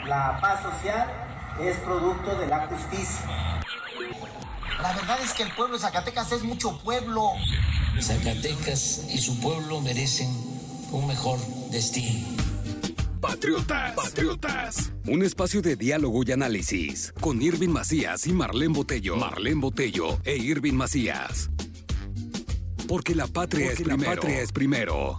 La paz social es producto de la justicia. La verdad es que el pueblo de Zacatecas es mucho pueblo. Zacatecas y su pueblo merecen un mejor destino. Patriotas. Un espacio de diálogo y análisis con Irving Macías y Marlene Botello e Irving Macías. Porque la patria es primero.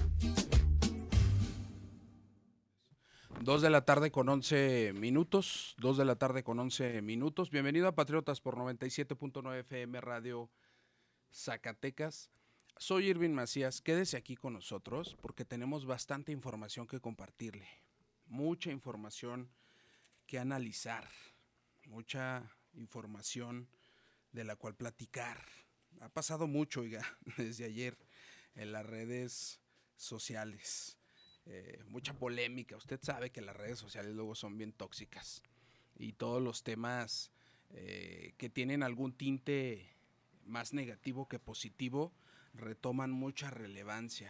2 de la tarde con 11 minutos. Bienvenido a Patriotas por 97.9 FM Radio Zacatecas. Soy Irving Macías. Quédese aquí con nosotros porque tenemos bastante información que compartirle. Mucha información que analizar. Mucha información de la cual platicar. Ha pasado mucho, oiga, desde ayer en las redes sociales. Mucha polémica. Usted sabe que las redes sociales luego son bien tóxicas y todos los temas que tienen algún tinte más negativo que positivo retoman mucha relevancia.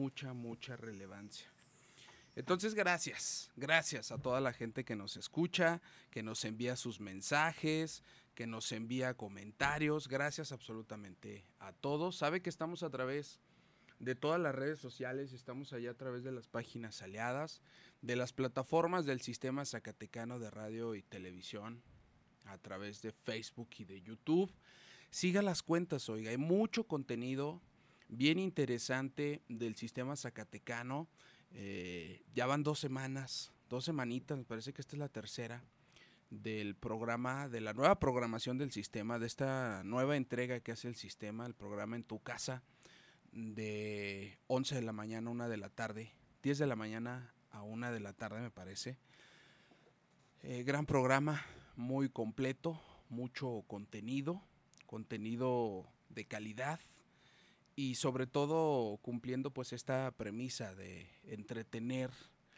Entonces gracias a toda la gente que nos escucha, que nos envía sus mensajes, que nos envía comentarios. Gracias absolutamente a todos. Sabe que estamos a través de todas las redes sociales, estamos allá a través de las páginas aliadas, de las plataformas del Sistema Zacatecano de Radio y Televisión, a través de Facebook y de YouTube. Siga las cuentas, oiga, hay mucho contenido bien interesante del Sistema Zacatecano. Ya van 2 semanitas, me parece que esta es la tercera, del programa, de la nueva programación del sistema, de esta nueva entrega que hace el sistema, el programa En Tu Casa, de 11 de la mañana a 1 de la tarde, 10 de la mañana a 1 de la tarde me parece. Gran programa, muy completo, mucho contenido de calidad y sobre todo cumpliendo pues esta premisa de entretener,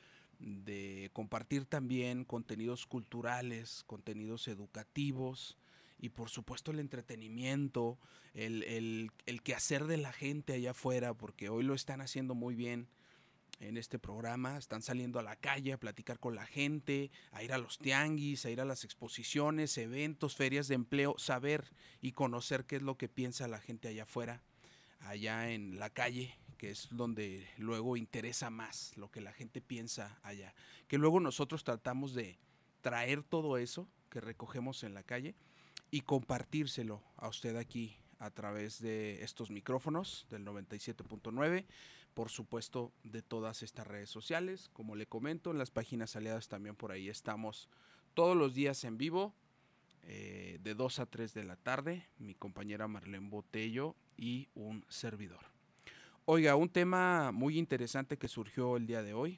de compartir también contenidos culturales, contenidos educativos y por supuesto el entretenimiento, el quehacer de la gente allá afuera, porque hoy lo están haciendo muy bien en este programa, están saliendo a la calle a platicar con la gente, a ir a los tianguis, a ir a las exposiciones, eventos, ferias de empleo, saber y conocer qué es lo que piensa la gente allá afuera, allá en la calle, que es donde luego interesa más lo que la gente piensa allá, que luego nosotros tratamos de traer todo eso que recogemos en la calle y compartírselo a usted aquí a través de estos micrófonos del 97.9, por supuesto de todas estas redes sociales, como le comento, en las páginas aliadas también por ahí estamos todos los días en vivo, de 2 a 3 de la tarde, mi compañera Marlene Botello y un servidor. Oiga, un tema muy interesante que surgió el día de hoy,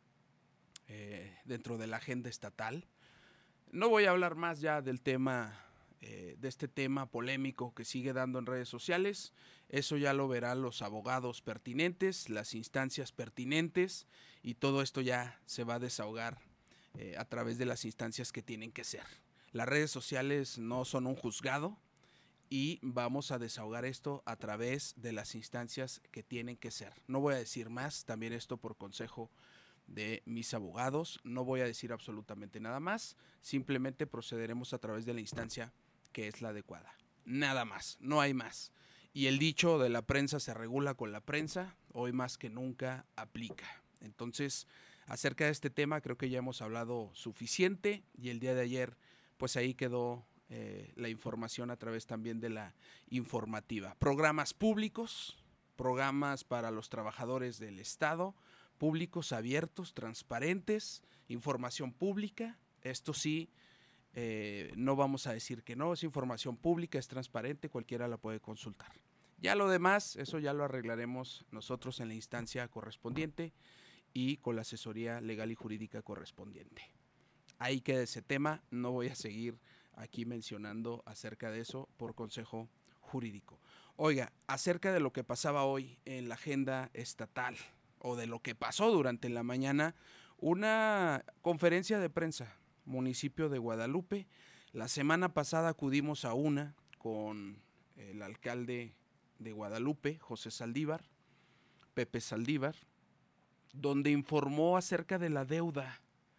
dentro de la agenda estatal. No voy a hablar más ya del tema, de este tema polémico que sigue dando en redes sociales. Eso ya lo verán los abogados pertinentes, las instancias pertinentes, y todo esto ya se va a desahogar a través de las instancias que tienen que ser. Las redes sociales no son un juzgado y vamos a desahogar esto a través de las instancias que tienen que ser. No voy a decir más, también esto por consejo de mis abogados, no voy a decir absolutamente nada más, simplemente procederemos a través de la instancia que es la adecuada. Nada más, no hay más. Y el dicho de la prensa se regula con la prensa, hoy más que nunca aplica. Entonces, acerca de este tema creo que ya hemos hablado suficiente y el día de ayer pues ahí quedó la información a través también de la informativa. Programas públicos, programas para los trabajadores del Estado, públicos, abiertos, transparentes, información pública. Esto sí, no vamos a decir que no, es información pública, es transparente, cualquiera la puede consultar. Ya lo demás, eso ya lo arreglaremos nosotros en la instancia correspondiente y con la asesoría legal y jurídica correspondiente. Ahí queda ese tema, no voy a seguir aquí mencionando acerca de eso por consejo jurídico. Oiga, acerca de lo que pasaba hoy en la agenda estatal o de lo que pasó durante la mañana, una conferencia de prensa, municipio de Guadalupe. La semana pasada acudimos a una con el alcalde de Guadalupe, José Saldívar, Pepe Saldívar, donde informó acerca de la deuda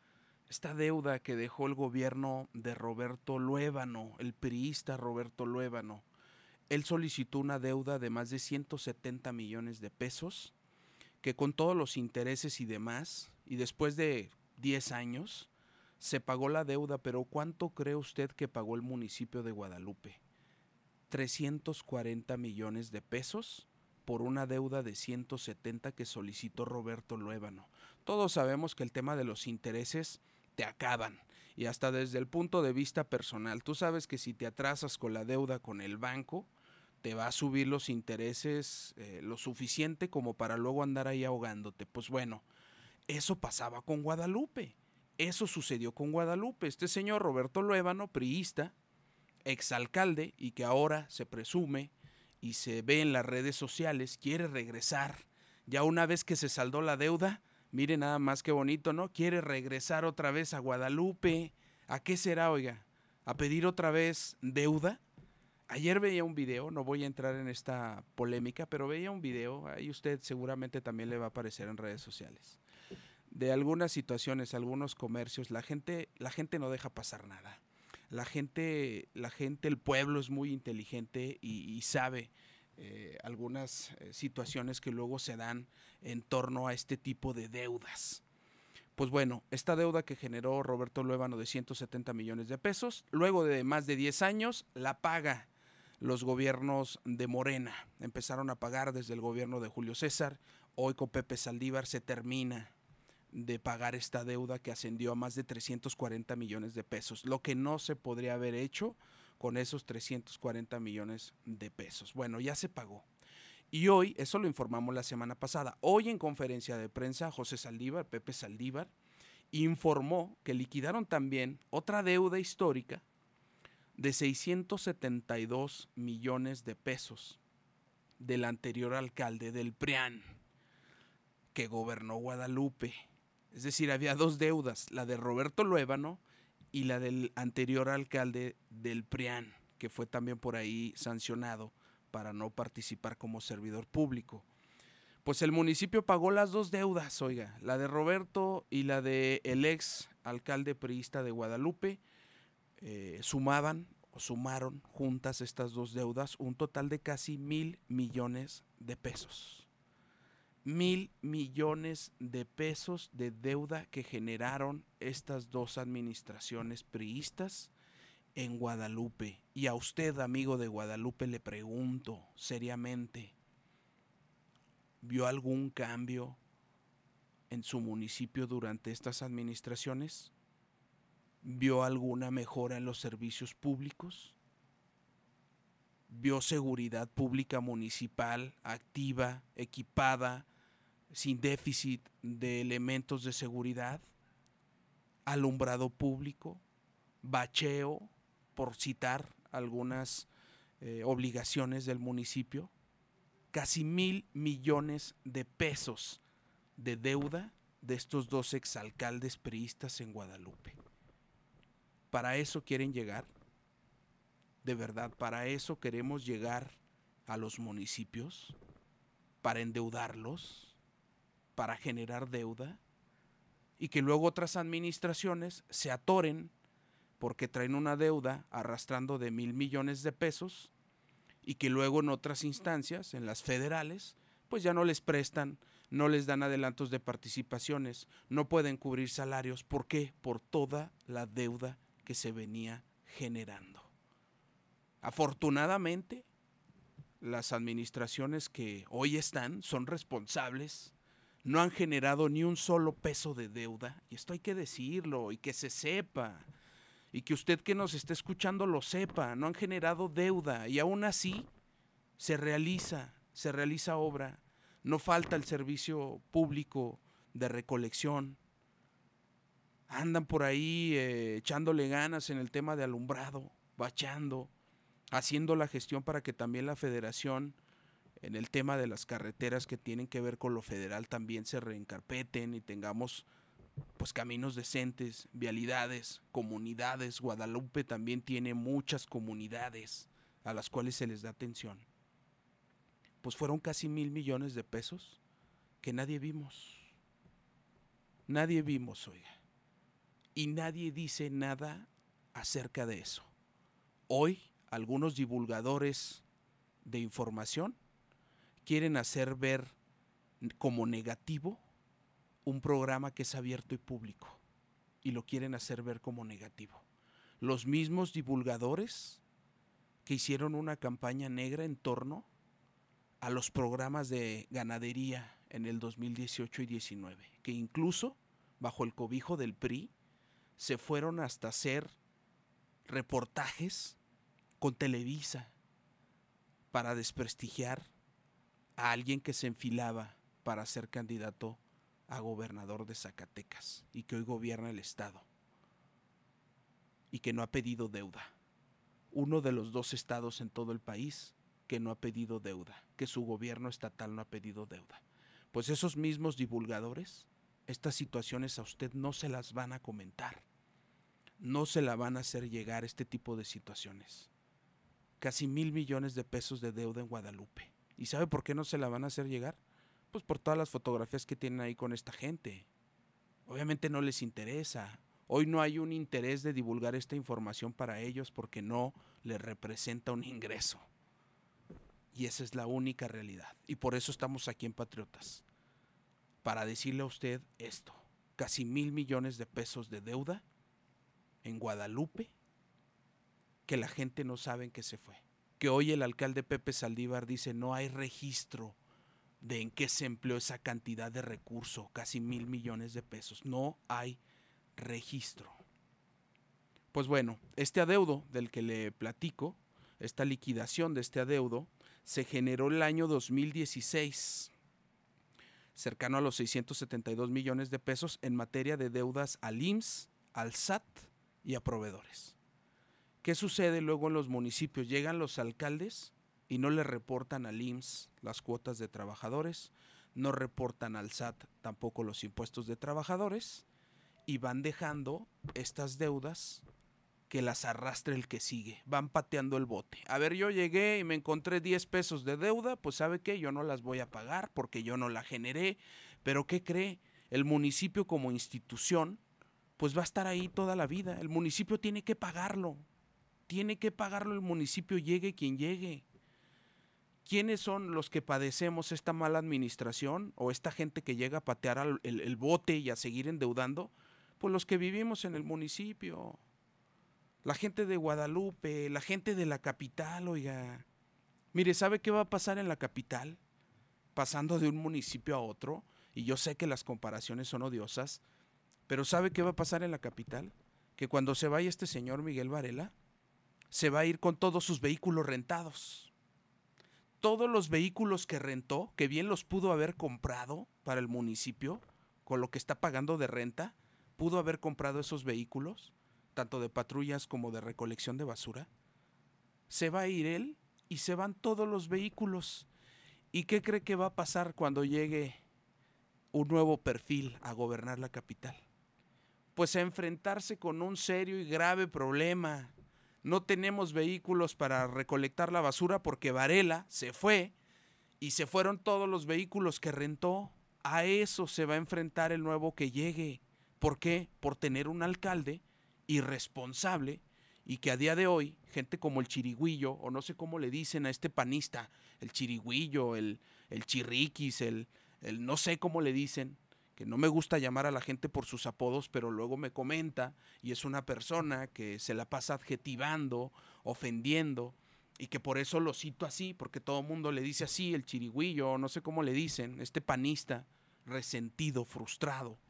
esta deuda que dejó el gobierno de Roberto Luébano, el priista Roberto Luébano. Él solicitó una deuda de más de 170 millones de pesos, que con todos los intereses y demás, y después de 10 años, se pagó la deuda, pero ¿cuánto cree usted que pagó el municipio de Guadalupe? 340 millones de pesos por una deuda de 170 que solicitó Roberto Luébano. Todos sabemos que el tema de los intereses te acaban, y hasta desde el punto de vista personal, tú sabes que si te atrasas con la deuda con el banco, te va a subir los intereses lo suficiente como para luego andar ahí ahogándote. Pues bueno, eso pasaba con Guadalupe, eso sucedió con Guadalupe. Este señor Roberto Luébano, priista, exalcalde, y que ahora se presume y se ve en las redes sociales, quiere regresar, ya una vez que se saldó la deuda, mire nada más que bonito, ¿no? Quiere regresar otra vez a Guadalupe. ¿A qué será, oiga? ¿A pedir otra vez deuda? Ayer veía un video, no voy a entrar en esta polémica, pero veía un video, ahí usted seguramente también le va a aparecer en redes sociales, de algunas situaciones, algunos comercios. La gente no deja pasar nada. La gente, el pueblo es muy inteligente y sabe algunas situaciones que luego se dan en torno a este tipo de deudas. Pues bueno, esta deuda que generó Roberto Luébano de 170 millones de pesos, luego de más de 10 años, la paga los gobiernos de Morena. Empezaron a pagar desde el gobierno de Julio César. Hoy con Pepe Saldívar se termina de pagar esta deuda que ascendió a más de 340 millones de pesos, lo que no se podría haber hecho con esos 340 millones de pesos. Bueno, ya se pagó. Y hoy, eso lo informamos la semana pasada, hoy en conferencia de prensa, José Saldívar, Pepe Saldívar, informó que liquidaron también otra deuda histórica de 672 millones de pesos del anterior alcalde del PRIAN, que gobernó Guadalupe. Es decir, había dos deudas, la de Roberto Luébano y la del anterior alcalde del PRIAN, que fue también por ahí sancionado para no participar como servidor público. Pues el municipio pagó las dos deudas, oiga, la de Roberto y la de el ex alcalde priista de Guadalupe. Sumaron juntas estas dos deudas un total de casi 1,000 millones de pesos. 1,000 millones de pesos de deuda que generaron estas dos administraciones priistas en Guadalupe. Y a usted, amigo de Guadalupe, le pregunto seriamente, ¿vio algún cambio en su municipio durante estas administraciones? ¿Vio alguna mejora en los servicios públicos? ¿Vio seguridad pública municipal activa, equipada, sin déficit de elementos de seguridad? ¿Alumbrado público? ¿Bacheo? Por citar algunas obligaciones del municipio. Casi 1,000 millones de pesos de deuda de estos dos exalcaldes priistas en Guadalupe. ¿Para eso quieren llegar? ¿De verdad para eso queremos llegar a los municipios? ¿Para endeudarlos? ¿Para generar deuda? Y que luego otras administraciones se atoren porque traen una deuda arrastrando de 1,000 millones de pesos y que luego en otras instancias, en las federales, pues ya no les prestan, no les dan adelantos de participaciones, no pueden cubrir salarios. ¿Por qué? Por toda la deuda que se venía generando. Afortunadamente, las administraciones que hoy están son responsables, no han generado ni un solo peso de deuda, y esto hay que decirlo y que se sepa, y que usted que nos está escuchando lo sepa, no han generado deuda y aún así se realiza obra, no falta el servicio público de recolección. Andan por ahí echándole ganas en el tema de alumbrado, bachando, haciendo la gestión para que también la federación, en el tema de las carreteras que tienen que ver con lo federal, también se reencarpeten y tengamos pues caminos decentes, vialidades, comunidades. Guadalupe también tiene muchas comunidades a las cuales se les da atención. Pues fueron casi 1,000 millones de pesos que nadie vimos, oiga. y nadie dice nada acerca de eso. Hoy, algunos divulgadores de información quieren hacer ver como negativo un programa que es abierto y público, y lo quieren hacer ver como negativo. Los mismos divulgadores que hicieron una campaña negra en torno a los programas de ganadería en el 2018 y 19, que incluso bajo el cobijo del PRI se fueron hasta hacer reportajes con Televisa para desprestigiar a alguien que se enfilaba para ser candidato a gobernador de Zacatecas y que hoy gobierna el estado y que no ha pedido deuda. Uno de los 2 estados en todo el país que no ha pedido deuda, que su gobierno estatal no ha pedido deuda. Pues esos mismos divulgadores, estas situaciones a usted no se las van a comentar, no se la van a hacer llegar este tipo de situaciones. Casi 1,000 millones de pesos de deuda en Guadalupe. ¿Y sabe por qué no se la van a hacer llegar? Pues por todas las fotografías que tienen ahí con esta gente. Obviamente no les interesa. Hoy no hay un interés de divulgar esta información para ellos porque no les representa un ingreso. Y esa es la única realidad. Y por eso estamos aquí en Patriotas. Para decirle a usted esto. Casi 1,000 millones de pesos de deuda en Guadalupe que la gente no sabe en qué se fue. Que hoy el alcalde Pepe Saldívar dice no hay registro de en qué se empleó esa cantidad de recurso, casi 1,000 millones de pesos. No hay registro. Pues bueno, este adeudo del que le platico, esta liquidación de este adeudo, se generó el año 2016, cercano a los 672 millones de pesos en materia de deudas al IMSS, al SAT y a proveedores. ¿Qué sucede luego en los municipios? Llegan los alcaldes y no le reportan al IMSS las cuotas de trabajadores, no reportan al SAT tampoco los impuestos de trabajadores y van dejando estas deudas que las arrastre el que sigue, van pateando el bote. A ver, yo llegué y me encontré 10 pesos de deuda, pues ¿sabe qué? Yo no las voy a pagar porque yo no la generé, pero ¿qué cree? El municipio como institución pues va a estar ahí toda la vida, el municipio tiene que pagarlo el municipio, llegue quien llegue. ¿Quiénes son los que padecemos esta mala administración o esta gente que llega a patear el bote y a seguir endeudando? Pues los que vivimos en el municipio, la gente de Guadalupe, la gente de la capital, oiga. Mire, ¿sabe qué va a pasar en la capital? Pasando de un municipio a otro, y yo sé que las comparaciones son odiosas, pero ¿sabe qué va a pasar en la capital? Que cuando se vaya este señor Miguel Varela, se va a ir con todos sus vehículos rentados. Todos los vehículos que rentó, que bien los pudo haber comprado para el municipio, con lo que está pagando de renta, pudo haber comprado esos vehículos, tanto de patrullas como de recolección de basura. Se va a ir él y se van todos los vehículos. ¿Y qué cree que va a pasar cuando llegue un nuevo perfil a gobernar la capital? Pues a enfrentarse con un serio y grave problema. No tenemos vehículos para recolectar la basura porque Varela se fue y se fueron todos los vehículos que rentó. A eso se va a enfrentar el nuevo que llegue. ¿Por qué? Por tener un alcalde irresponsable y que a día de hoy, gente como el Chirigüillo, o no sé cómo le dicen a este panista, el Chirigüillo, el Chirriquis, el no sé cómo le dicen, que no me gusta llamar a la gente por sus apodos, pero luego me comenta y es una persona que se la pasa adjetivando, ofendiendo, y que por eso lo cito así, porque todo el mundo le dice así, el Chirigüillo, no sé cómo le dicen, este panista resentido, frustrado,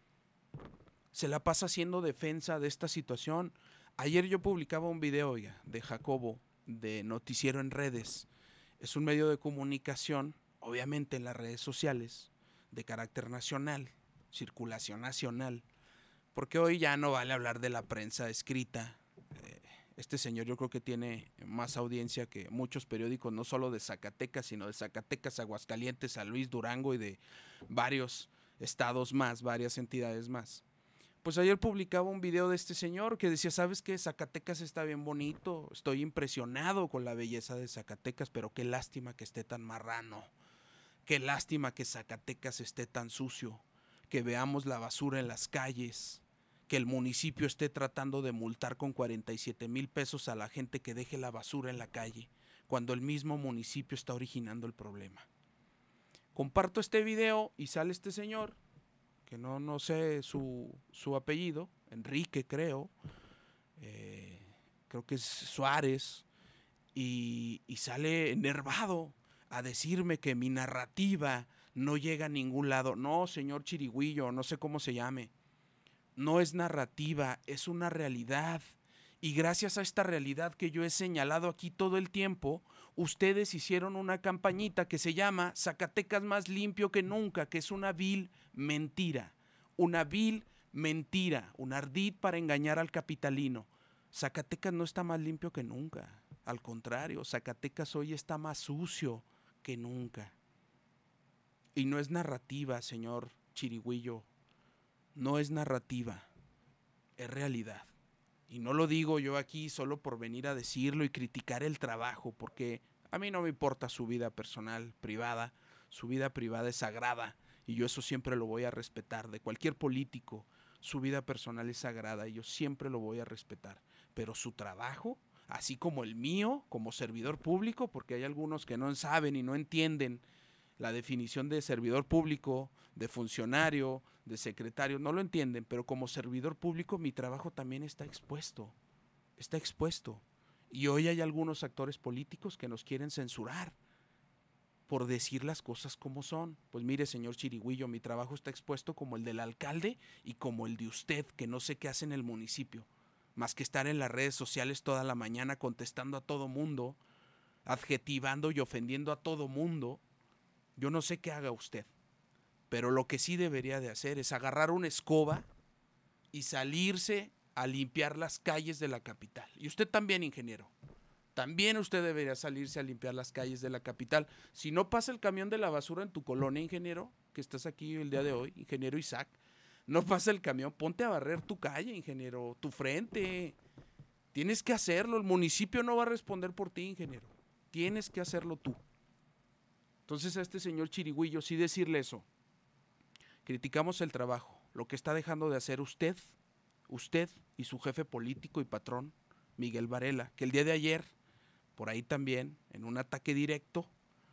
se la pasa haciendo defensa de esta situación. Ayer yo publicaba un video, oiga, de Jacobo, de Noticiero en Redes. Es un medio de comunicación, obviamente en las redes sociales, de carácter nacional, circulación nacional, porque hoy ya no vale hablar de la prensa escrita. Este señor yo creo que tiene más audiencia que muchos periódicos, no solo de Zacatecas, sino de Zacatecas, Aguascalientes, San Luis, Durango y de varios estados más, varias entidades más. Pues ayer publicaba un video de este señor que decía, ¿sabes qué? Zacatecas está bien bonito, estoy impresionado con la belleza de Zacatecas, pero qué lástima que esté tan marrano. Qué lástima que Zacatecas esté tan sucio, que veamos la basura en las calles, que el municipio esté tratando de multar con 47,000 pesos a la gente que deje la basura en la calle, cuando el mismo municipio está originando el problema. Comparto este video y sale este señor, que no sé su apellido, Enrique creo que es Suárez, y sale enervado a decirme que mi narrativa no llega a ningún lado. No, señor Chirigüillo, no sé cómo se llame. No es narrativa, es una realidad. Y gracias a esta realidad que yo he señalado aquí todo el tiempo, ustedes hicieron una campañita que se llama Zacatecas más limpio que nunca, que es una vil mentira. Una vil mentira, un ardid para engañar al capitalino. Zacatecas no está más limpio que nunca. Al contrario, Zacatecas hoy está más sucio que nunca. Y no es narrativa, señor Chirigüillo. No es narrativa, es realidad. Y no lo digo yo aquí solo por venir a decirlo y criticar el trabajo, porque a mí no me importa su vida personal, privada. Su vida privada es sagrada y yo eso siempre lo voy a respetar. De cualquier político, su vida personal es sagrada y yo siempre lo voy a respetar. Pero su trabajo, así como el mío, como servidor público, porque hay algunos que no saben y no entienden la definición de servidor público, de funcionario, de secretario, no lo entienden, pero como servidor público mi trabajo también está expuesto. Y hoy hay algunos actores políticos que nos quieren censurar por decir las cosas como son. Pues mire, señor Chirigüillo, mi trabajo está expuesto como el del alcalde y como el de usted, que no sé qué hace en el municipio, más que estar en las redes sociales toda la mañana contestando a todo mundo, adjetivando y ofendiendo a todo mundo. Yo no sé qué haga usted, pero lo que sí debería de hacer es agarrar una escoba y salirse a limpiar las calles de la capital. Y usted también, ingeniero. También usted debería salirse a limpiar las calles de la capital. Si no pasa el camión de la basura en tu colonia, ingeniero, que estás aquí el día de hoy, ingeniero Isaac, no pasa el camión, ponte a barrer tu calle, ingeniero, tu frente. Tienes que hacerlo, el municipio no va a responder por ti, ingeniero. Tienes que hacerlo tú. Entonces a este señor Chirigüillo sí decirle eso. Criticamos el trabajo, lo que está dejando de hacer usted y su jefe político y patrón, Miguel Varela, que el día de ayer, por ahí también, en un ataque directo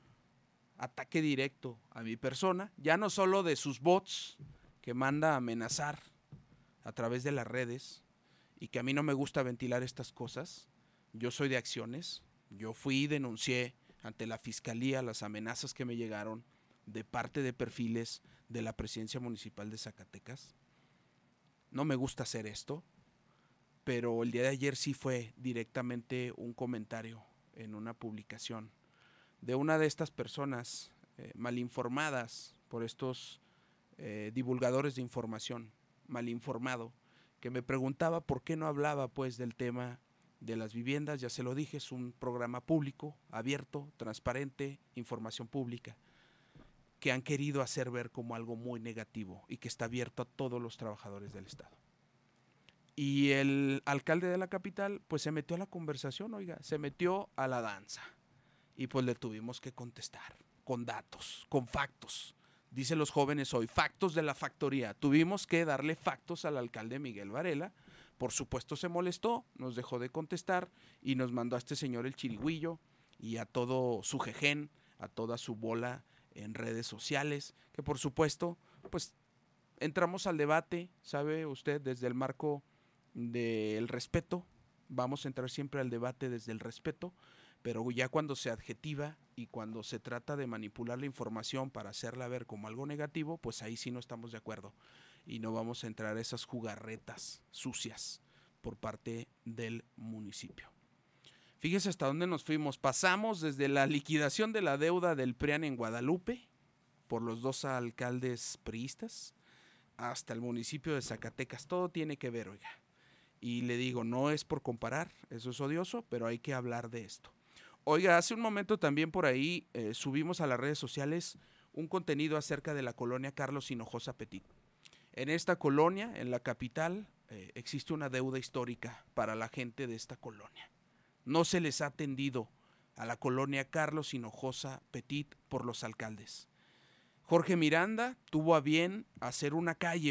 a mi persona, ya no solo de sus bots que manda a amenazar a través de las redes, y que a mí no me gusta ventilar estas cosas. Yo soy de acciones, yo fui y denuncié ante la fiscalía las amenazas que me llegaron de parte de perfiles de la presidencia municipal de Zacatecas. No me gusta hacer esto, pero el día de ayer sí fue directamente un comentario en una publicación de una de estas personas malinformadas por estos divulgadores de información, malinformado, que me preguntaba por qué no hablaba pues del tema de las viviendas. Ya se lo dije, es un programa público, abierto, transparente, información pública, que han querido hacer ver como algo muy negativo y que está abierto a todos los trabajadores del Estado. Y el alcalde de la capital pues se metió a la conversación, se metió a la danza, y pues le tuvimos que contestar con datos, con factos. Dicen los jóvenes hoy, factos de la factoría. Tuvimos que darle factos al alcalde Miguel Varela. Por supuesto se molestó, nos dejó de contestar y nos mandó a este señor el Chirigüillo y a todo su jején, a toda su bola en redes sociales, que por supuesto pues entramos al debate, sabe usted, desde el marco del respeto. Vamos a entrar siempre al debate desde el respeto, pero ya cuando se adjetiva y cuando se trata de manipular la información para hacerla ver como algo negativo, pues ahí sí no estamos de acuerdo y no vamos a entrar a esas jugarretas sucias por parte del municipio. Fíjese hasta dónde nos fuimos. Pasamos desde la liquidación de la deuda del PRIAN en Guadalupe por los dos alcaldes priistas hasta el municipio de Zacatecas. Todo tiene que ver, oiga. Y le digo, no es por comparar, eso es odioso, pero hay que hablar de esto. Oiga, hace un momento también por ahí subimos a las redes sociales un contenido acerca de la colonia Carlos Hinojosa Petit. En esta colonia, en la capital, existe una deuda histórica para la gente de esta colonia. No se les ha atendido a la colonia Carlos Hinojosa Petit por los alcaldes. Jorge Miranda tuvo a bien hacer una calle, oiga,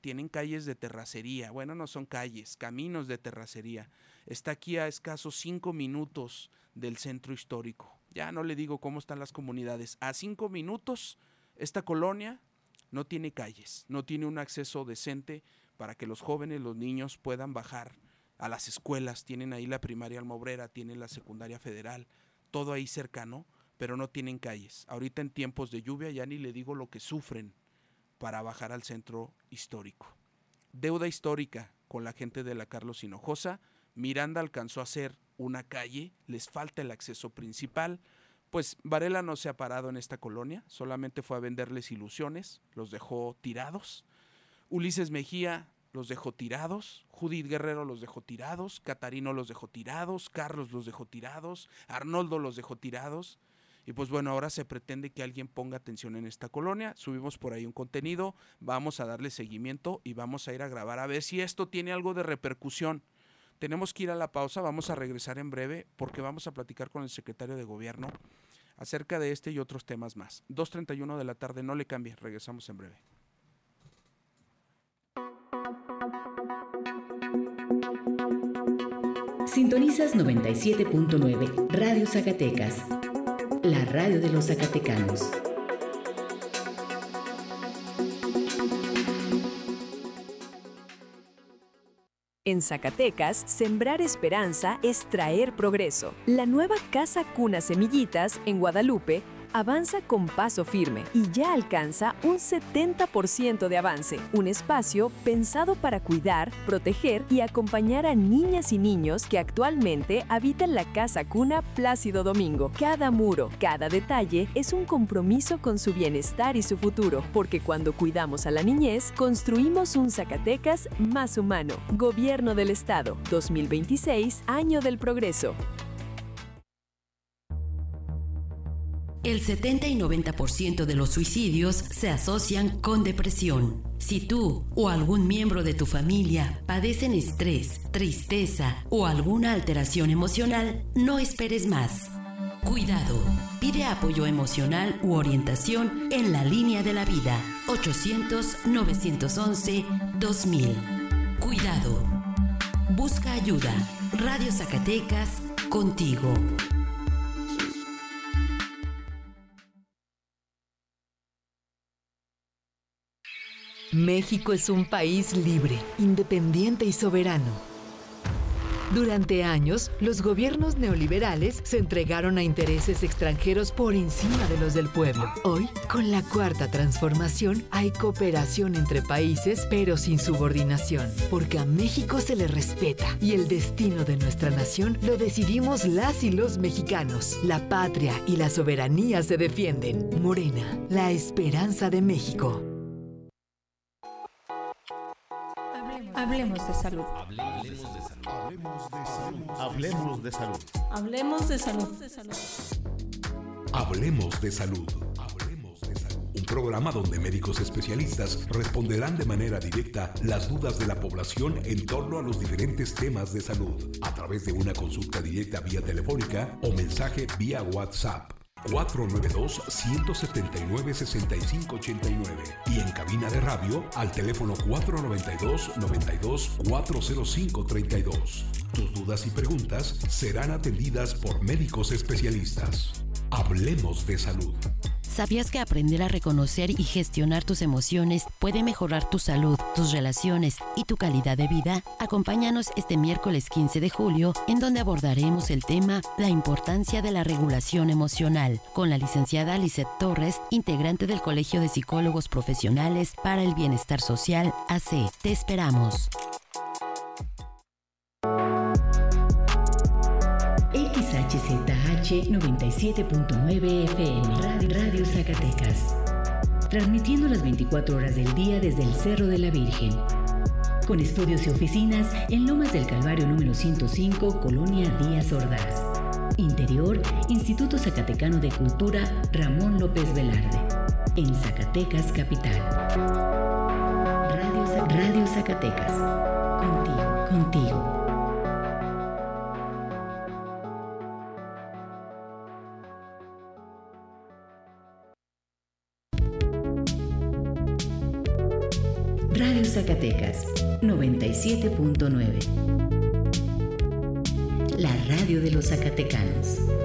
tienen calles de terracería. Bueno, no son calles, caminos de terracería. Está aquí a escasos 5 minutos del centro histórico. Ya no le digo cómo están las comunidades. A 5 minutos, esta colonia no tiene calles, no tiene un acceso decente para que los jóvenes, los niños puedan bajar a las escuelas. Tienen ahí la primaria Almobrera, tienen la secundaria Federal, todo ahí cercano, pero no tienen calles. Ahorita en tiempos de lluvia ya ni le digo lo que sufren para bajar al centro histórico. Deuda histórica con la gente de la Carlos Hinojosa. Miranda alcanzó a hacer una calle, les falta el acceso principal. Pues Varela no se ha parado en esta colonia, solamente fue a venderles ilusiones, los dejó tirados. Ulises Mejía los dejó tirados, Judith Guerrero los dejó tirados, Catarino los dejó tirados, Carlos los dejó tirados, Arnoldo los dejó tirados. Y pues bueno, ahora se pretende que alguien ponga atención en esta colonia. Subimos por ahí un contenido, vamos a darle seguimiento y vamos a ir a grabar a ver si esto tiene algo de repercusión. Tenemos que ir a la pausa, vamos a regresar en breve porque vamos a platicar con el secretario de Gobierno acerca de este y otros temas más. 2:31 de la tarde, no le cambie, regresamos en breve. Sintonizas 97.9 Radio Zacatecas, la radio de los zacatecanos. En Zacatecas, sembrar esperanza es traer progreso. La nueva Casa Cuna Semillitas, en Guadalupe, avanza con paso firme y ya alcanza un 70% de avance. Un espacio pensado para cuidar, proteger y acompañar a niñas y niños que actualmente habitan la Casa Cuna Plácido Domingo. Cada muro, cada detalle es un compromiso con su bienestar y su futuro, porque cuando cuidamos a la niñez, construimos un Zacatecas más humano. Gobierno del Estado, 2026, Año del Progreso. El 70 y 90% de los suicidios se asocian con depresión. Si tú o algún miembro de tu familia padecen estrés, tristeza o alguna alteración emocional, no esperes más. Cuidado. Pide apoyo emocional u orientación en la línea de la vida. 800-911-2000. Cuidado. Busca ayuda. Radio Zacatecas, contigo. México es un país libre, independiente y soberano. Durante años, los gobiernos neoliberales se entregaron a intereses extranjeros por encima de los del pueblo. Hoy, con la Cuarta Transformación, hay cooperación entre países, pero sin subordinación, porque a México se le respeta y el destino de nuestra nación lo decidimos las y los mexicanos. La patria y la soberanía se defienden. Morena, la esperanza de México. Hablemos de salud. Hablemos de salud. Hablemos de salud. Hablemos de salud. Un programa donde médicos especialistas responderán de manera directa las dudas de la población en torno a los diferentes temas de salud, a través de una consulta directa vía telefónica o mensaje vía WhatsApp. 492-179-6589 y en cabina de radio al teléfono 492-92-40532. Tus dudas y preguntas serán atendidas por médicos especialistas. Hablemos de salud. ¿Sabías que aprender a reconocer y gestionar tus emociones puede mejorar tu salud, tus relaciones y tu calidad de vida? Acompáñanos este miércoles 15 de julio, en donde abordaremos el tema La importancia de la regulación emocional, con la licenciada Lisette Torres, integrante del Colegio de Psicólogos Profesionales para el Bienestar Social, AC. Te esperamos. XHZH 97.9 FM, Radio Zacatecas. Transmitiendo las 24 horas del día desde el Cerro de la Virgen. Con estudios y oficinas en Lomas del Calvario número 105, Colonia Díaz Ordaz. Interior, Instituto Zacatecano de Cultura Ramón López Velarde. En Zacatecas, capital. Radio Zacatecas. Contigo. Radio Zacatecas. 97.9. La radio de los zacatecanos.